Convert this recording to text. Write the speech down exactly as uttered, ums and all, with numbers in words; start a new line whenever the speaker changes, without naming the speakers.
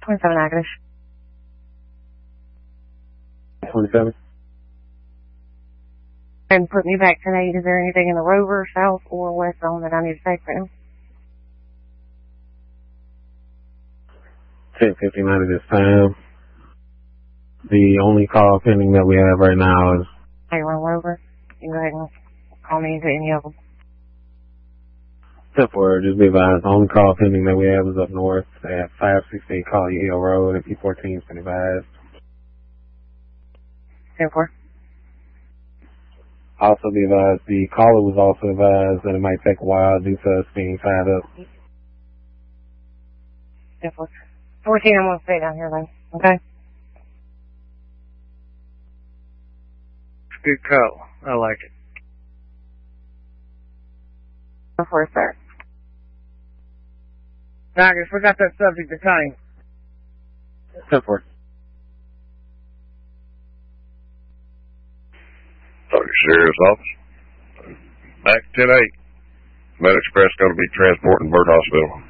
twenty-seven active.
twenty-seven.
And put me back to eight. Is there anything in the Rover, south or west zone that I need to take right now?
ten fifty-nine at this time. The only call pending that we have right now is...
Hey, run Rover. You can go ahead and call me into any of them.
Except for, just be advised, the only call pending that we have is up north at five sixty-eight Collier Hill Road, and P fourteen's been advised.
ten four.
Also be advised, the caller was also advised that it might take a while due to us being tied up.
ten four. fourteen, I'm going to stay down here then. Okay?
It's a good call. I like it.
ten four, sir.
Tigers, we got that subject detained.
ten four.
Talk to Sheriff's Office. Back ten eight. Med Express going to be transporting Bird Hospital.